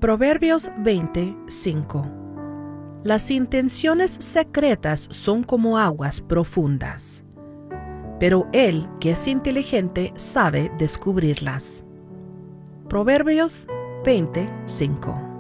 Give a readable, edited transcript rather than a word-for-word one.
Proverbios 20:5. Las intenciones secretas son como aguas profundas, pero el que es inteligente sabe descubrirlas. Proverbios 20:5.